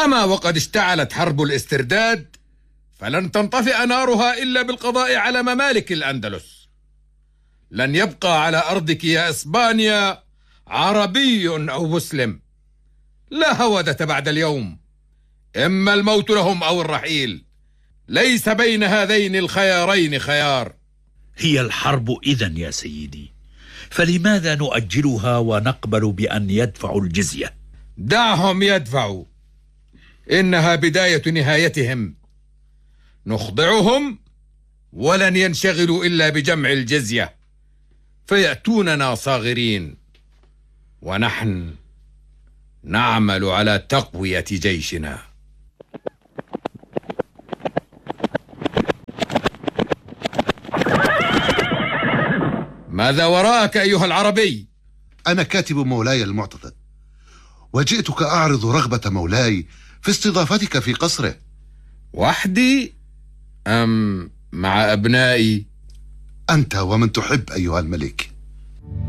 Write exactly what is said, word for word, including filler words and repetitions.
أما وقد اشتعلت حرب الاسترداد فلن تنطفئ نارها إلا بالقضاء على ممالك الأندلس. لن يبقى على أرضك يا إسبانيا عربي أو مسلم، لا هودة بعد اليوم، إما الموت لهم أو الرحيل، ليس بين هذين الخيارين خيار. هي الحرب إذن يا سيدي، فلماذا نؤجلها ونقبل بأن يدفعوا الجزية؟ دعهم يدفعوا، إنها بداية نهايتهم. نخضعهم ولن ينشغلوا إلا بجمع الجزية، فيأتوننا صاغرين، ونحن نعمل على تقوية جيشنا. ماذا وراءك أيها العربي؟ أنا كاتب مولاي المعتضد، وجئتك أعرض رغبة مولاي في استضافتك في قصره. وحدي أم مع أبنائي؟ أنت ومن تحب أيها الملك.